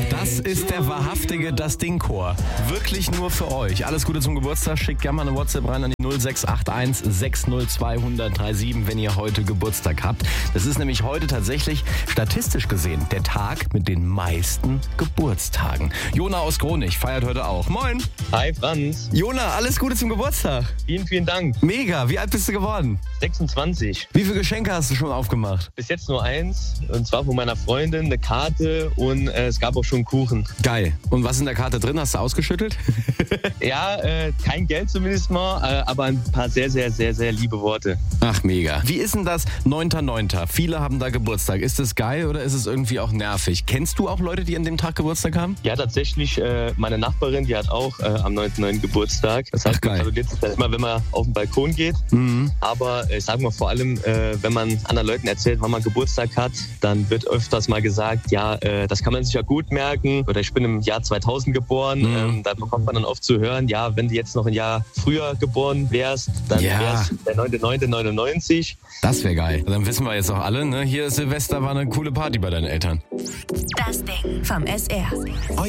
Das ist der wahrhaftige Das Ding-Chor. Wirklich nur für euch. Alles Gute zum Geburtstag. Schickt gerne mal eine WhatsApp rein an die 0681 6021037, wenn ihr heute Geburtstag habt. Das ist nämlich heute tatsächlich statistisch gesehen der Tag mit den meisten Geburtstagen. Jona aus Kronich feiert heute auch. Moin. Hi Franz. Jona, alles Gute zum Geburtstag. Vielen, vielen Dank. Mega. Wie alt bist du geworden? 26. Wie viele Geschenke hast du schon aufgemacht? Bis jetzt nur eins. Und zwar von meiner Freundin, eine Karte und es gab auch schon Kuchen. Geil. Und was ist in der Karte drin? Hast du ausgeschüttelt? Ja, kein Geld zumindest mal, aber ein paar sehr, sehr, sehr, sehr liebe Worte. Ach, mega. Wie ist denn das 9.9.? Viele haben da Geburtstag. Ist es geil oder ist es irgendwie auch nervig? Kennst du auch Leute, die an dem Tag Geburtstag haben? Ja, tatsächlich, meine Nachbarin, die hat auch am 9.9. Geburtstag. Das heißt, man gratuliert sich dann immer, wenn man auf den Balkon geht. Mhm. Aber ich sage mal vor allem, wenn man anderen Leuten erzählt, wann man Geburtstag hat, dann wird öfters mal gesagt, ja, das kann man sich ja gut merken. Oder ich bin im Jahr 2000 geboren. Da bekommt man dann oft zu hören, ja, wenn du jetzt noch ein Jahr früher geboren wärst, dann wär's der 9.9.99. Das wäre geil. Dann wissen wir jetzt auch alle, ne? Hier Silvester war eine coole Party bei deinen Eltern. Das Ding vom SR.